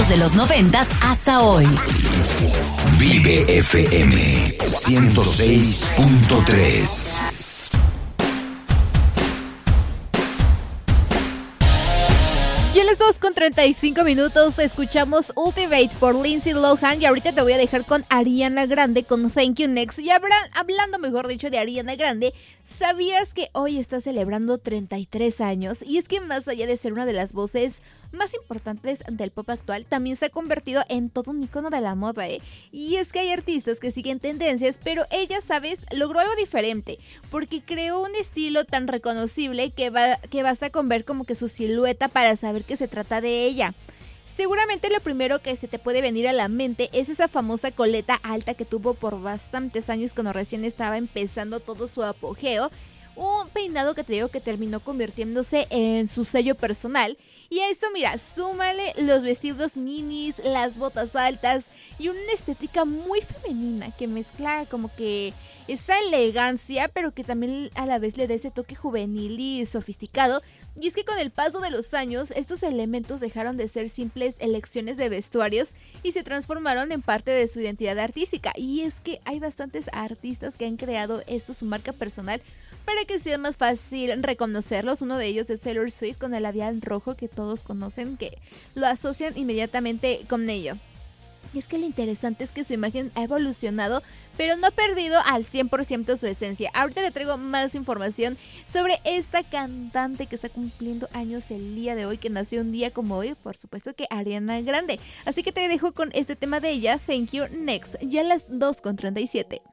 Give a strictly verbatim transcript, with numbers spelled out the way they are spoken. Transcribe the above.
éxitos de los noventas hasta hoy. Vive F M ciento seis punto tres. Y a las dos con treinta y cinco minutos escuchamos Ultimate por Lindsay Lohan y ahorita te voy a dejar con Ariana Grande con Thank You Next. Y hablan, hablando mejor dicho de Ariana Grande, ¿sabías que hoy está celebrando treinta y tres años? Y es que más allá de ser una de las voces más importantes del pop actual, también se ha convertido en todo un icono de la moda, ¿eh? Y es que hay artistas que siguen tendencias, pero ella, ¿sabes?, logró algo diferente, porque creó un estilo tan reconocible que, va, que basta con ver como que su silueta para saber que se trata de ella. Seguramente lo primero que se te puede venir a la mente es esa famosa coleta alta que tuvo por bastantes años cuando recién estaba empezando todo su apogeo. Un peinado que te digo que terminó convirtiéndose en su sello personal. Y a esto, mira, súmale los vestidos minis, las botas altas y una estética muy femenina que mezcla como que esa elegancia, pero que también a la vez le da ese toque juvenil y sofisticado. Y es que con el paso de los años, estos elementos dejaron de ser simples elecciones de vestuarios y se transformaron en parte de su identidad artística. Y es que hay bastantes artistas que han creado esto su marca personal para que sea más fácil reconocerlos. Uno de ellos es Taylor Swift con el labial rojo que todos conocen, que lo asocian inmediatamente con ello. Y es que lo interesante es que su imagen ha evolucionado, pero no ha perdido al cien por ciento su esencia. Ahorita le traigo más información sobre esta cantante que está cumpliendo años el día de hoy, que nació un día como hoy, por supuesto que Ariana Grande. Así que te dejo con este tema de ella, Thank You Next, ya a las dos con treinta y siete.